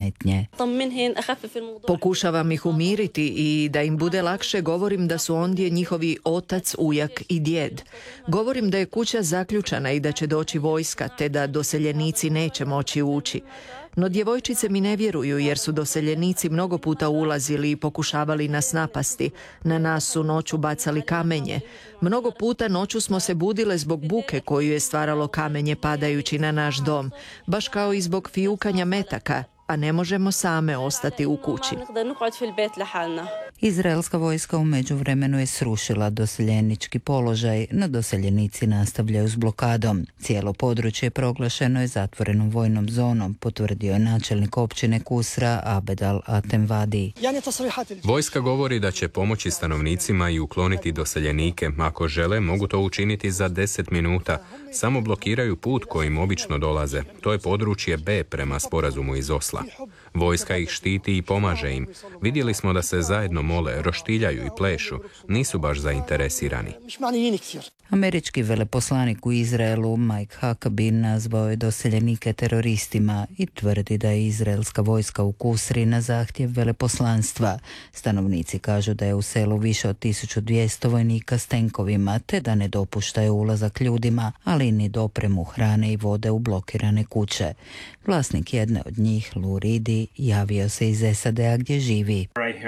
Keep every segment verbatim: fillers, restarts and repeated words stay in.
smetnje. Pokušavam ih umiriti i da im bude lakše govorim da su ondje njihovi otac, ujak i djed. Govorim da je kuća zaključana i da će doći vojska, te da doseljenici neće moći ući. No djevojčice mi ne vjeruju jer su doseljenici mnogo puta ulazili i pokušavali nas napasti. Na nas su noću bacali kamenje. Mnogo puta noću smo se budile zbog buke koju je stvaralo kamenje padajući na naš dom, baš kao i zbog fijukanja metaka, a ne možemo same ostati u kući. Izraelska vojska u međuvremenu je srušila doseljenički položaj, no doseljenici nastavljaju s blokadom. Cijelo područje proglašeno je zatvorenom vojnom zonom, potvrdio je načelnik općine Kusra Abed al-Atemvadi. Vojska govori da će pomoći stanovnicima i ukloniti doseljenike. Ako žele, mogu to učiniti za deset minuta. Samo blokiraju put kojim obično dolaze. To je područje B prema sporazumu iz Osla. Vojska ih štiti i pomaže im. Vidjeli smo da se zajedno mole, roštiljaju i plešu. Nisu baš zainteresirani. Američki veleposlanik u Izraelu Mike Huckabee nazvao je doseljenike teroristima i tvrdi da je izraelska vojska u Kusri na zahtjev veleposlanstva. Stanovnici kažu da je u selu više od tisuću dvjesto vojnika s tenkovima, te da ne dopuštaju ulazak ljudima, ali ni dopremu hrane i vode u blokirane kuće. Vlasnik jedne od njih, Lou Reedy, javio se iz S A D-a gdje živi.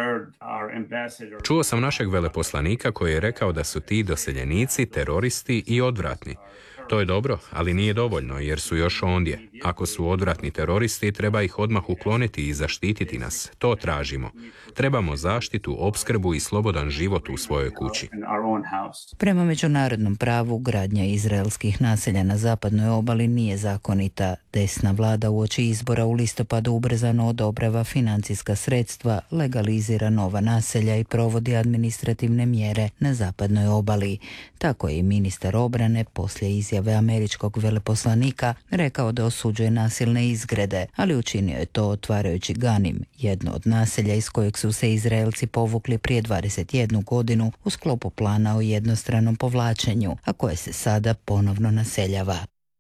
Čuo sam našeg veleposlanika koji je rekao da su ti doseljenici teroristi i odvratni. To je dobro, ali nije dovoljno jer su još ondje. Ako su odvratni teroristi, treba ih odmah ukloniti i zaštititi nas. To tražimo. Trebamo zaštitu, opskrbu i slobodan život u svojoj kući. Prema međunarodnom pravu, gradnja izraelskih naselja na zapadnoj obali nije zakonita. Desna vlada uoči izbora u listopadu ubrzano odobrava financijska sredstva, legalizira nova naselja i provodi administrativne mjere na zapadnoj obali. Tako je i ministar obrane poslije izjave američkog veleposlanika rekao da osuđuje nasilne izgrede, ali učinio je to otvarajući Ganim, jedno od naselja iz kojeg su se Izraelci povukli prije dvadeset jednu godinu u sklopu plana o jednostranom povlačenju, a koje se sada ponovno naseljava.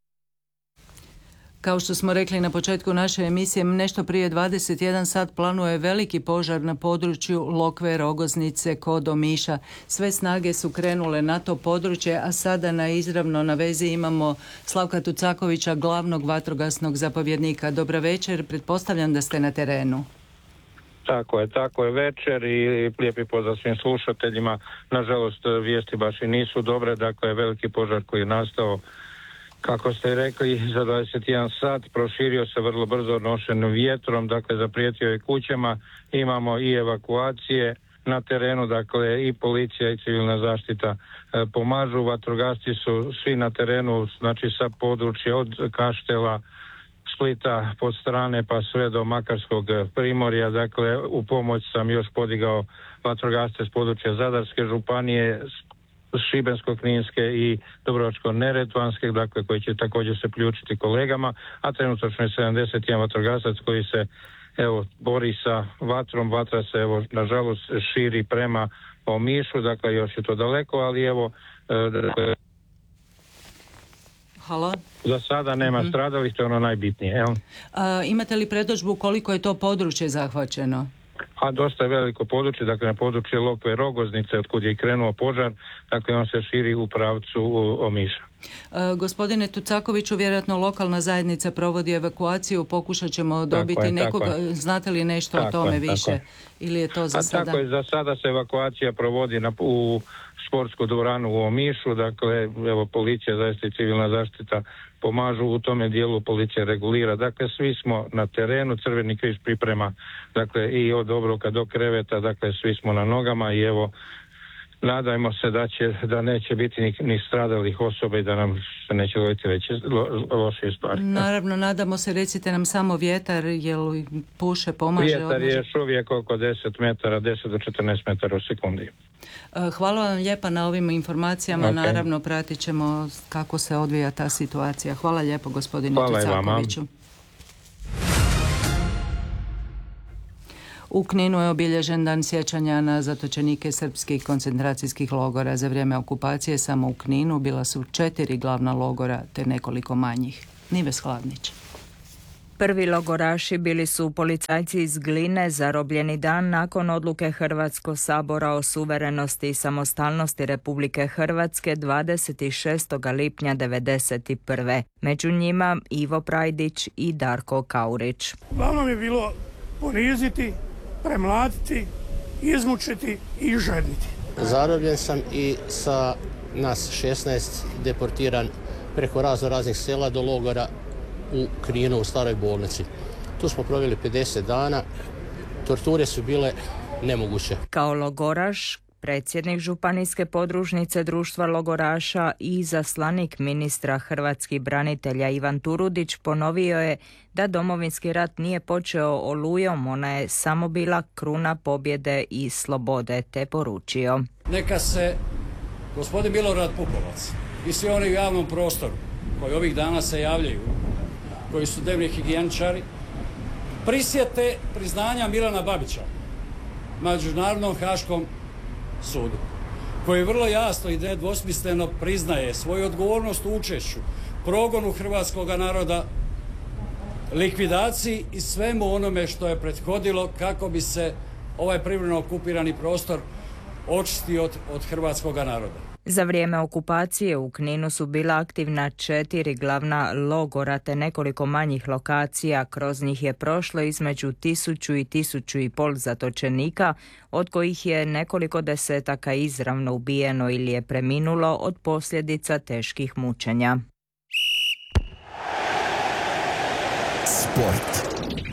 Kao što smo rekli na početku naše emisije, nešto prije dvadeset jedan sat planuje veliki požar na području Lokve Rogoznice kod Omiša. Sve snage su krenule na to područje, a sada na izravno na vezi imamo Slavka Tucakovića, glavnog vatrogasnog zapovjednika. Dobra večer, pretpostavljam da ste na terenu. Tako je, tako je večer i lijepi pozdrav svim slušateljima. Nažalost, vijesti baš i nisu dobre, dakle veliki požar koji je nastao, kako ste rekli, za dvadeset jedan sat, proširio se vrlo brzo nošenim vjetrom, dakle zaprijetio je kućama, imamo i evakuacije na terenu, dakle i policija i civilna zaštita e, pomažu, vatrogasci su svi na terenu, znači sa područja od Kaštela, Splita pod strane pa sve do Makarskog primorja, dakle u pomoć sam još podigao vatrogasce s područja Zadarske županije, Šibensko-kninske i Dubrovačko-neretvanske, dakle koji će također se priključiti kolegama, a trenutno je sedamdeset jedan vatrogasac koji se evo bori sa vatrom. Vatra se evo nažalost širi prema Omišu, dakle još je to daleko, ali evo dakle, Halo? Za sada nema mm-hmm. stradalih, to je ono najbitnije. Evo. A, imate li predodžbu koliko je to područje zahvaćeno? A dosta je veliko područje, dakle na području Lokve Rogoznice, otkud je krenuo požar, dakle on se širi u pravcu Omiša. E, gospodine Tucakoviću, vjerojatno lokalna zajednica provodi evakuaciju, pokušat ćemo dobiti je, nekoga, znate li nešto tako o tome je, više je. Ili je to za A sada? Tako je, za sada se evakuacija provodi na, u sportsku dvoranu u Omišu, dakle evo policija, zaista i civilna zaštita pomažu u tome dijelu, policija regulira, dakle svi smo na terenu, Crveni križ priprema, dakle i od obroka do kreveta, dakle svi smo na nogama i evo nadajmo se da će, da neće biti ni, ni stradalih osoba i da nam se neće dogoditi veće lo, loše stvari. Naravno, nadamo se, recite nam samo vjetar, jel puše, pomaže? Vjetar odmaže? je još uvijek oko deset metara, deset do četrnaest metara u sekundi. Hvala vam lijepa na ovim informacijama, okay. Naravno pratit ćemo kako se odvija ta situacija. Hvala lijepo gospodine Hvala Tucakoviću. U Kninu je obilježen dan sjećanja na zatočenike srpskih koncentracijskih logora. Za vrijeme okupacije samo u Kninu bila su četiri glavna logora te nekoliko manjih. Nives Hladnić. Prvi logoraši bili su policajci iz Gline zarobljeni dan nakon odluke Hrvatskog sabora o suverenosti i samostalnosti Republike Hrvatske dvadeset šestog lipnja devedeset prve. Među njima Ivo Prajdić i Darko Kaurić. Glavno je bilo poniziti, premlatiti, izmučiti i žedniti. Zarobljen sam i sa nas šesnaest deportiran preko razno raznih sela do logora u Kninu u staroj bolnici. Tu smo proveli pedeset dana, torture su bile nemoguće. Kao logoraš, predsjednik županijske podružnice društva logoraša i zaslanik ministra hrvatskih branitelja Ivan Turudić ponovio je da Domovinski rat nije počeo olujom, ona je samo bila kruna pobjede i slobode, te poručio. Neka se gospodin Milorad Pupovac i svi oni u javnom prostoru koji ovih dana se javljaju, koji su dnevni higijeničari, prisjete priznanja Milana Babića Međunarodnom haškom sudu, koji vrlo jasno i nedvosmisleno priznaje svoju odgovornost u učešću, progonu hrvatskog naroda, likvidaciji i svemu onome što je prethodilo kako bi se ovaj privremeno okupirani prostor očistio od, od hrvatskog naroda. Za vrijeme okupacije u Kninu su bila aktivna četiri glavna logora te nekoliko manjih lokacija. Kroz njih je prošlo između tisuću i tisuću i pol zatočenika, od kojih je nekoliko desetaka izravno ubijeno ili je preminulo od posljedica teških mučenja. Sport.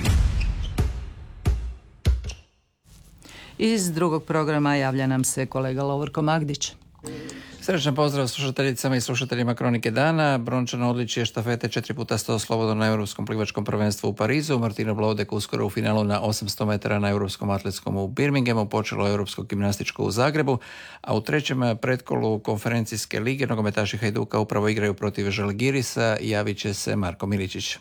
Iz drugog programa javlja nam se kolega Lovorko Magdić. Srećan pozdrav slušateljicama i slušateljima Kronike dana. Brončano odličje štafete četiri puta sto slobodno na Europskom plivačkom prvenstvu u Parizu. Martina Blodek uskoro u finalu na osamsto metara na Europskom atletskom u Birminghamu, počelo Europsko gimnastičko u Zagrebu, a u trećem pretkolu konferencijske lige nogometaši Hajduka upravo igraju protiv Žalgirisa. Javit će se Marko Miličić.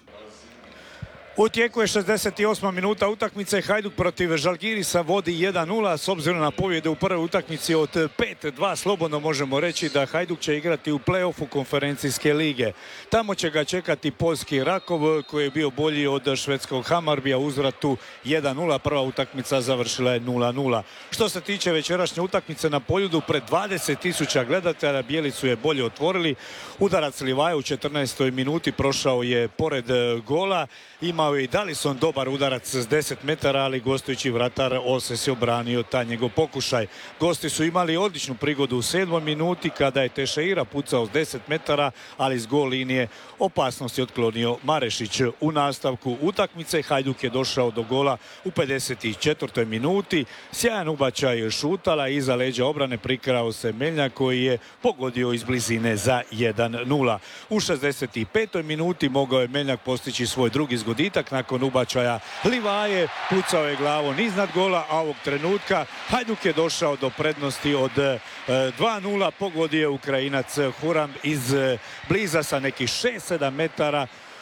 U tijeku je šezdeset osma minuta utakmice. Hajduk protiv Žalgirisa vodi jedan nula. S obzirom na pobjede u prvoj utakmici od pet dva slobodno možemo reći da Hajduk će igrati u play-offu konferencijske lige. Tamo će ga čekati poljski Rakov koji je bio bolji od švedskog Hamarbija. Uzvratu jedan nula. Prva utakmica završila je nula nula. Što se tiče večerašnje utakmice na Poljudu pred dvadeset tisuća gledatelja, bijeli su je bolje otvorili. Udarac Livaja u četrnaestoj minuti prošao je pored gola. Imao je i Dalison dobar udarac s deset metara, ali gostujući vratar Olses je obranio taj njegov pokušaj. Gosti su imali odličnu prigodu u sedmoj minuti kada je Tešeira pucao s deset metara, ali s gol linije opasnost je otklonio Marešić. U nastavku utakmice Hajduk je došao do gola u pedeset četvrtoj minuti. Sjajan ubačaj Šutala, iza leđa obrane prikrao se Meljnjak koji je pogodio iz blizine za jedan nula. U šezdeset petoj minuti mogao je Meljnjak postići svoj drugi zgoditak nakon ubačaja Livaje, pucao je glavom iznad gola, a ovog trenutka Hajduk je došao do prednosti od dva nula, pogodio je Ukrajinac Huram iz bliza sa nekih šest sedam metara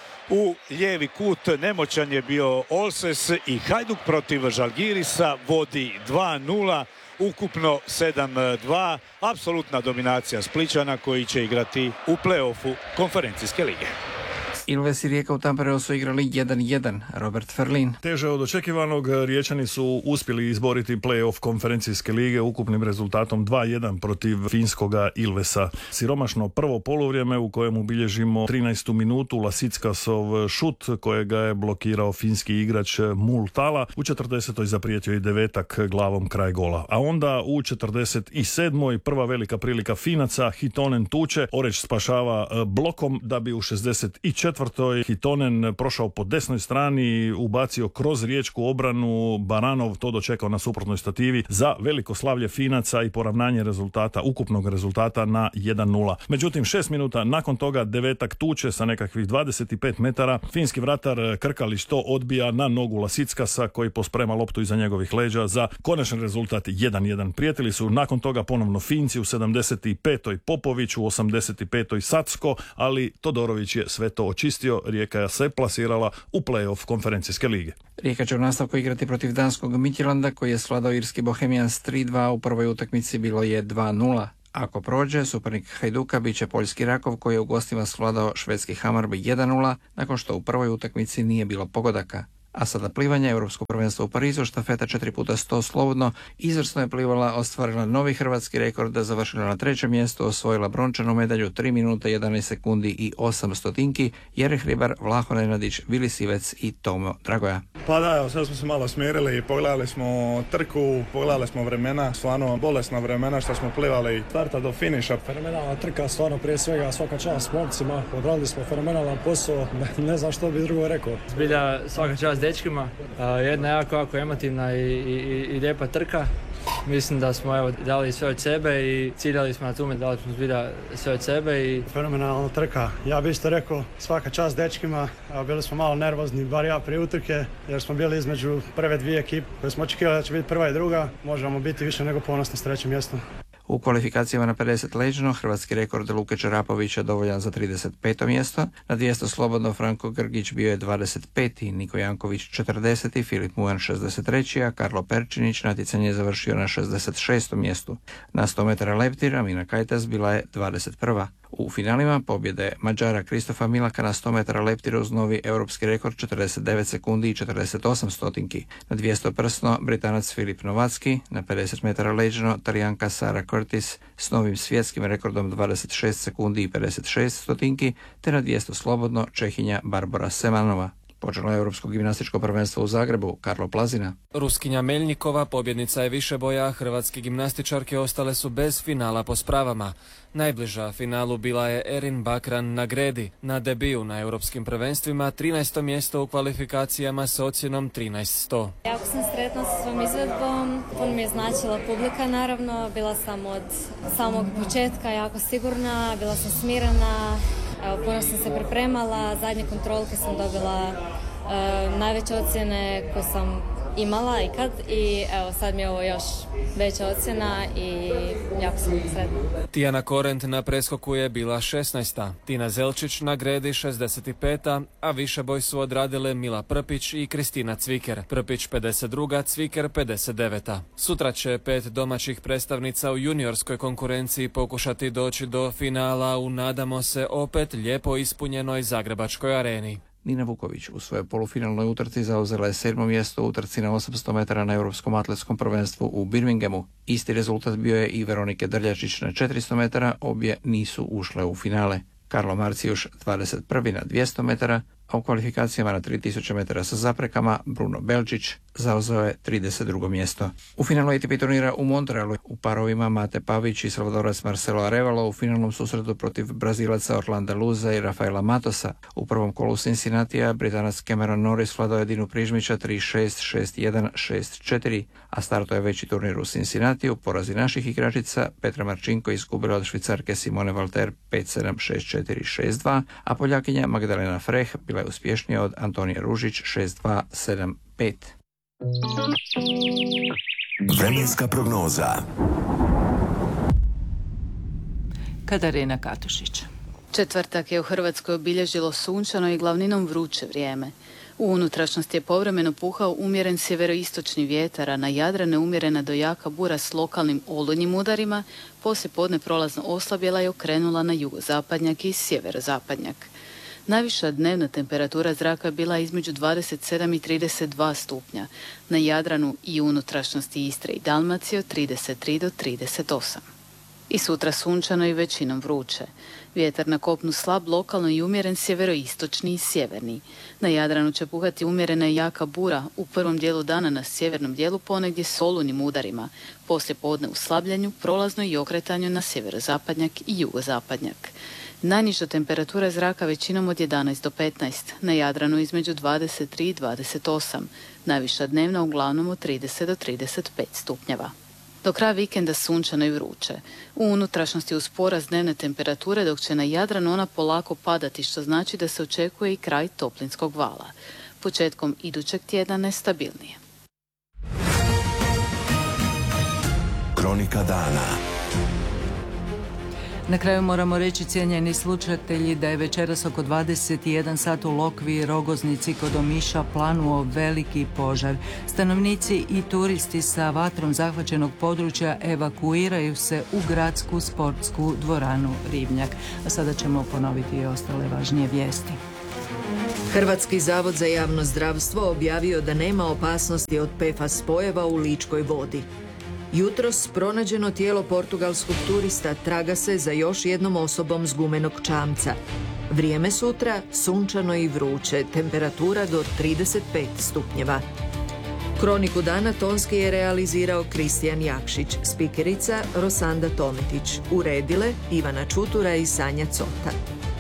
u lijevi kut. Nemoćan je bio Olses i Hajduk protiv Žalgirisa vodi dva nula. Ukupno sedam dva, apsolutna dominacija Splićana koji će igrati u play-offu konferencijske lige. Ilves i Rijeka u Tampereu su igrali jedan jedan. Robert Ferlin. Teže od očekivanog, Riječani su uspjeli izboriti play-off konferencijske lige ukupnim rezultatom dva jedan protiv finskoga Ilvesa. Siromašno prvo poluvrijeme u kojemu bilježimo trinaestu minutu Lasickasov šut kojega je blokirao finski igrač Multala. U četrdesetoj zaprijetio i devetak glavom kraj gola. A onda u četrdeset sedmoj prva velika prilika Finaca, Hitonen tuče, Oreć spašava blokom da bi u šezdeset četvrtoj Hitonen prošao po desnoj strani i ubacio kroz riječku obranu. Baranov to dočekao na suprotnoj stativi za veliko slavlje Finaca i poravnanje rezultata, ukupnog rezultata na jedan nula. Međutim, šest minuta nakon toga devetak tuče sa nekakvih dvadeset pet metara. Finski vratar Krkalić to odbija na nogu Lasickasa koji posprema loptu iza njegovih leđa za konačni rezultat jedan jedan. Prijetili su nakon toga ponovno Finci u sedamdeset petoj Popović, u osamdeset petoj Sacko, ali Todorović je sve to očistio. Rijeka se plasirala u play-off konferencijske lige. Rijeka će u nastavku igrati protiv danskog Midtjylanda koji je svladao irski Bohemians tri dva, u prvoj utakmici bilo je dva nula. Ako prođe, suparnik Hajduka bit će poljski Rakov koji je u gostima svladao švedski Hammarby jedan nula nakon što u prvoj utakmici nije bilo pogodaka. A sada plivanje, Europsko prvenstvo u Parizu, štafeta četiri puta sto slobodno, izvrsno je plivala, ostvarila novi hrvatski rekord, završila na trećem mjestu, osvojila brončanu medalju tri minute jedanaest sekundi i osam stotinki, Jereh Hribar, Vlaho Nenadić, Vili Sivec i Tomo Dragoja. Pa da, evo, sad smo se malo smirili, pogledali smo trku, pogledali smo vremena, stvarno bolesna vremena što smo plivali starta do finiša. Fenomenalna trka, stvarno prije svega svaka čast momcima, odradili smo fenomenalan posao, ne, ne znam što bi drugo rekao. Zbilja svaka čast dečkima, jedna jako, jako emotivna i, i, i lijepa trka. Mislim da smo evo, dali sve od sebe i ciljali smo na tome, dali smo zbilja sve od sebe. I... Fenomenalna trka. Ja bih isto rekao svaka čast dečkima. Bili smo malo nervozni, bar ja prije utrke, jer smo bili između prve dvije ekipe koje smo očekivali da će biti prva i druga. Možemo biti više nego ponosni s trećim mjestom. U kvalifikacijama na pedeset leđno hrvatski rekord Luke Čarapovića dovoljan za trideset peto mjesto, na dvjesto slobodno Franko Grgić bio je dvadeset peti, Niko Janković četrdeseti, Filip Mujan šezdeset treći, a Karlo Perčinić natjecanje je završio na šezdeset šestom mjestu. Na sto metara leptir Amina Kajtas bila je dvadeset prva. U finalima pobjede Mađara Kristofa Milaka na sto metara leptira uz novi europski rekord četrdeset devet sekundi i četrdeset osam stotinki. Na dvjesto prsno Britanac Filip Novacki, na pedeset metara leđno Talijanka Sara Curtis s novim svjetskim rekordom dvadeset šest sekundi i pedeset šest stotinki, te na dvjesto slobodno Čehinja Barbora Semanova. Počelo je Europsko gimnastičko prvenstvo u Zagrebu, Karlo Plazina. Ruskinja Meljnikova pobjednica je više boja, hrvatske gimnastičarke ostale su bez finala po spravama. Najbliža finalu bila je Erin Bakran na gredi. Na debiju na europskim prvenstvima trinaesto mjesto u kvalifikacijama s ocjenom trinaest sto. Jako sam sretna sa svojom izvedbom, puno mi je značila publika naravno, bila sam od samog početka jako sigurna, bila sam smirena. Evo, puno sam se pripremala, zadnje kontrolke sam dobila e, najveće ocjene koje sam imala ikad i evo sad mi je ovo još veća ocjena i jako sam sretna. Tijana Korent na preskoku je bila šesnaesta, Tina Zelčić na gredi šezdeset peta, a više boj su odradile Mila Prpić i Kristina Cviker. Prpić pedeset druga, Cviker pedeset deveta. Sutra će pet domaćih predstavnica u juniorskoj konkurenciji pokušati doći do finala u, nadamo se, opet lijepo ispunjenoj Zagrebačkoj areni. Nina Vuković u svojoj polufinalnoj utrci zauzela je sedmo mjesto u utrci na osamsto metara na Europskom atletskom prvenstvu u Birminghamu. Isti rezultat bio je i Veronike Drljačić na četiristo metara, obje nisu ušle u finale. Karlo Marcijuš dvadeset prvi na dvjesto metara, a u kvalifikacijama na tri tisuće metara sa zaprekama Bruno Belčić zauzeo je trideset drugo mjesto. U finalu A T P turnira u Montrealu u parovima Mate Pavić i Salvadorac Marcelo Arevalo u finalnom susretu protiv Brazilaca Orlanda Luza i Rafaela Matosa. U prvom kolu Cincinnatija Britanac Cameron Norris vladao je Dinu Prižmića tri šest, šest jedan, šest četiri, a starto je veći turnir u Cincinnatiju. Porazi naših igračica Petra Marčinko izgubila od Švicarke Simone Valter pet sedam, šest četiri, šest dva, a Poljakinja Magdalena Freh bila je uspješnija od Antonije Ružić šest dva, sedam pet. Vremenska prognoza. Katarina Katušić. Četvrtak je u Hrvatskoj obilježilo sunčano i glavninom vruće vrijeme. U unutrašnjosti je povremeno puhao umjeren sjeveroistočni vjetar, a na Jadranu umjerena do jaka bura s lokalnim olujnim udarima, poslije podne prolazno oslabjela i okrenula na jugozapadnjak i sjeverozapadnjak. Najviša dnevna temperatura zraka bila između dvadeset sedam i trideset dva stupnja, na Jadranu i unutrašnjosti Istre i Dalmacije od trideset tri do trideset osam. I sutra sunčano i većinom vruće. Vjetar na kopnu slab, lokalno i umjeren sjeveroistočni i sjeverni. Na Jadranu će puhati umjerena i jaka bura, u prvom dijelu dana na sjevernom dijelu ponegdje s olujnim udarima, poslije podne u slabljenju, prolazno i okretanju na sjeverozapadnjak i jugozapadnjak. Najniža temperatura zraka većinom od jedanaest do petnaest, na Jadranu između dvadeset tri i dvadeset osam, najviša dnevna uglavnom od trideset do trideset pet stupnjeva. Do kraja vikenda sunčano i vruće. U unutrašnjosti uz porast dnevne temperature, dok će na Jadranu ona polako padati, što znači da se očekuje i kraj toplinskog vala. Početkom idućeg tjedna nestabilnije. Kronika dana. Na kraju moramo reći, cijenjeni slušatelji, da je večeras oko dvadeset jedan sat u Lokvi i Rogoznici kod Omiša planuo veliki požar. Stanovnici i turisti sa vatrom zahvaćenog područja evakuiraju se u gradsku sportsku dvoranu Ribnjak. A sada ćemo ponoviti i ostale važnije vijesti. Hrvatski zavod za javno zdravstvo objavio da nema opasnosti od P F A S spojeva u Ličkoj vodi. Jutros pronađeno tijelo portugalskog turista traga se za još jednom osobom s gumenog čamca. Vrijeme sutra sunčano i vruće, temperatura do trideset pet stupnjeva. Kroniku dana tonski je realizirao Kristijan Jakšić, spikerica Rosanda Tometić, uredile Ivana Čutura i Sanja Cota.